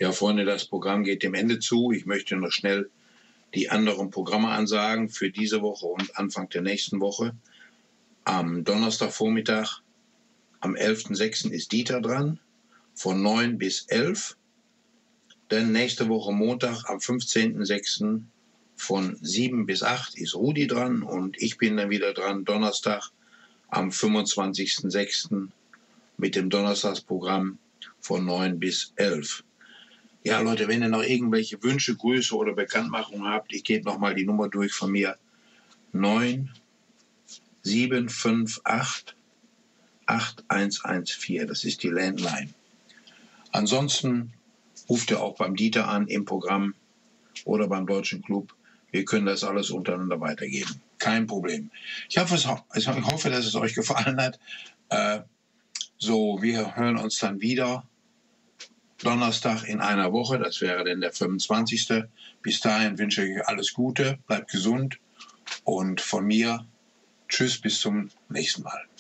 Ja, Freunde, das Programm geht dem Ende zu. Ich möchte noch schnell die anderen Programme ansagen für diese Woche und Anfang der nächsten Woche. Am Donnerstagvormittag, am 11.06. ist Dieter dran, von 9 bis 11. Dann nächste Woche Montag, am 15.06. von 7 bis 8 ist Rudi dran und ich bin dann wieder dran, Donnerstag am 25.06. mit dem Donnerstagsprogramm von 9 bis 11. Ja, Leute, wenn ihr noch irgendwelche Wünsche, Grüße oder Bekanntmachungen habt, ich gebe nochmal die Nummer durch von mir. 9758 8114, das ist die Landline. Ansonsten ruft ihr auch beim Dieter an im Programm oder beim Deutschen Club. Wir können das alles untereinander weitergeben. Kein Problem. Ich hoffe, dass es euch gefallen hat. Wir hören uns dann wieder Donnerstag in einer Woche. Das wäre dann der 25. Bis dahin wünsche ich euch alles Gute. Bleibt gesund. Und von mir, tschüss, bis zum nächsten Mal.